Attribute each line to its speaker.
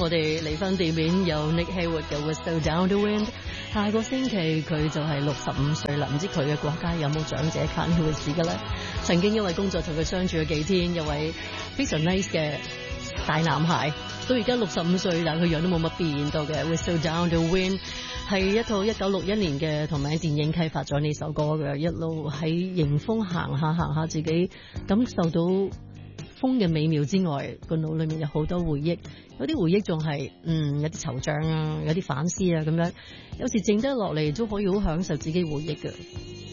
Speaker 1: 我哋離婚店面有 Nick Haywood 嘅 Whistle Down the Wind。下個星期佢就係65歲啦，唔知佢嘅國家有冇長者卡呢回事嘅咧？曾經因為工作同佢相處咗幾天，有位非常 nice 嘅大男孩，到而家65歲，但佢樣都冇乜變到嘅。Whistle Down the Wind 係一套1961年嘅同名電影啟發咗呢首歌嘅，一路喺迎風行下，自己感受到風嘅美妙之外，個腦裏面有好多回憶，有啲回憶仲係有啲惆悵啊，有啲反思啊咁樣，有時靜得落嚟都可以好享受自己回憶嘅。